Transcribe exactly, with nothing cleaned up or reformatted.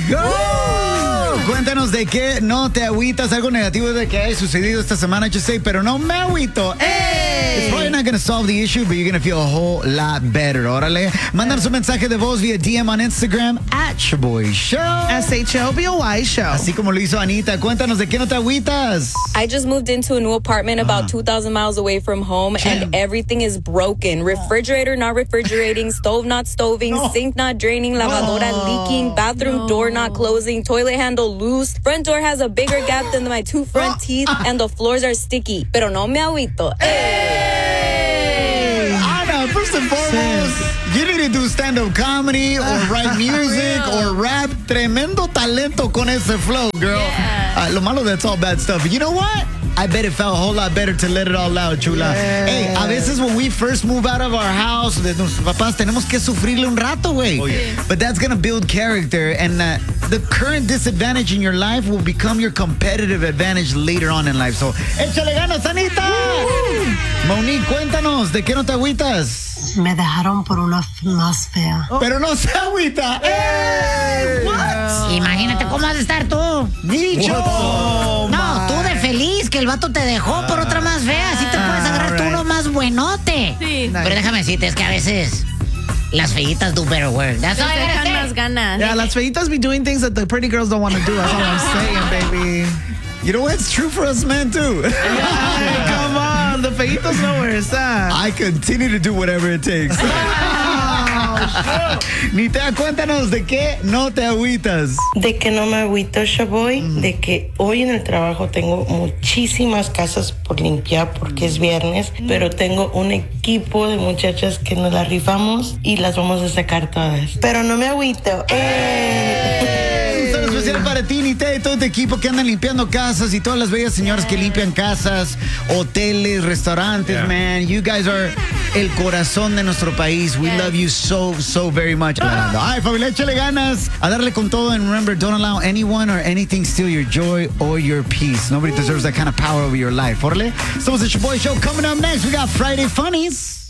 go. Cuéntanos de qué no te agüitas, algo negativo de que haya sucedido esta semana, yo sé, pero no me agüito. ¡Ey! It's probably not going to solve the issue, but you're going to feel a whole lot better. Órale. Mándanos un mensaje de voz vía D M on Instagram at Shaboy Show. S H O B O Y Show. Así como lo hizo Anita. Cuéntanos de qué no te agüitas. I just moved into a new apartment about two thousand miles away from home, and everything is broken. Refrigerator not refrigerating, stove not stoving, No. sink not draining, lavadora leaking, bathroom door not closing, toilet handle loose, front door has a bigger gap than my two front teeth, and the floors are sticky. Pero no me agüito. Ana, first and foremost, you need to do stand-up comedy or write music or rap. Tremendo talento con ese flow, girl. Uh, lo malo, that's all bad stuff. But you know what? I bet it felt a whole lot better to let it all out, chula. Yeah. Hey, a veces when we first move out of our house, de nuestros papás, tenemos que sufrirle un rato, güey. Oh, yeah. But that's gonna build character, and uh, the current disadvantage in your life will become your competitive advantage later on in life. So, échale ganas, Anita. Monique, cuéntanos, ¿de qué no te agüitas? Me dejaron por una f- más fea. Pero no se agüita. ¡Ey! Imagínate cómo has de estar tú. ¡Nicho! No, tú de feliz que el vato te dejó por otra más fea. Así te puedes agarrar tú uno más buenote. Sí. Pero déjame decirte, es que a veces las feitas do better work. That's all I gotta Dejan say. más ganas. Yeah, las feitas be doing things that the pretty girls don't want to do. That's all I'm saying, baby. You know what? It's true for us men, too. Ay, come on, the feitos know where it's at. I continue to do whatever it takes. Nita, cuéntanos de qué no te agüitas. De que no me agüito, Shaboy, de que hoy en el trabajo tengo muchísimas casas por limpiar porque es viernes, pero tengo un equipo de muchachas que nos las rifamos y las vamos a sacar todas. Pero no me agüito. ¡Eh! Un saludo especial para ti, Nita, y todo tu equipo que andan limpiando casas y todas las bellas señoras que limpian casas, hoteles, restaurantes, Yeah. man. You guys are el corazón de nuestro país. We love you so, so very much. Ay, familia, échale ganas a darle con todo. And remember, don't allow anyone or anything steal your joy or your peace. Nobody deserves that kind of power over your life. Orle, estamos en Shaboy Show. Coming up next, we got Friday Funnies.